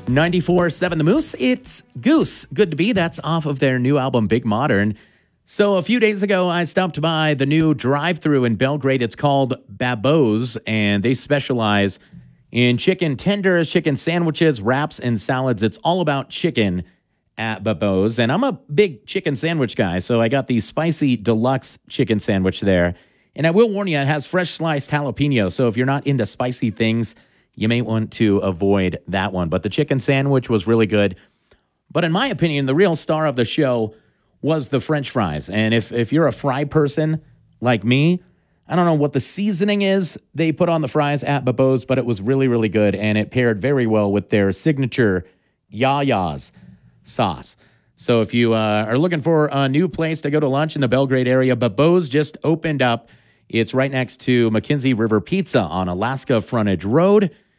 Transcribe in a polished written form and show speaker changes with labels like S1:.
S1: 94.7 The Moose, it's Goose. Good to be. That's off of their new album, Big Modern. So a few days ago, I stopped by the new drive-thru in Belgrade. It's called Babos, and they specialize in chicken tenders, chicken sandwiches, wraps, and salads. It's all about chicken at Babos. And I'm a big chicken sandwich guy, so I got the spicy deluxe chicken sandwich there. And I will warn you, it has fresh sliced jalapeno, so if you're not into spicy things, you may want to avoid that one. But the chicken sandwich was really good. But in my opinion, the real star of the show was the French fries. And if you're a fry person like me, I don't know what the seasoning is they put on the fries at Babos, but it was really, really good. And it paired very well with their signature Yaya's sauce. So if you are looking for a new place to go to lunch in the Belgrade area, Babos just opened up. It's right next to McKenzie River Pizza on Alaska Frontage Road.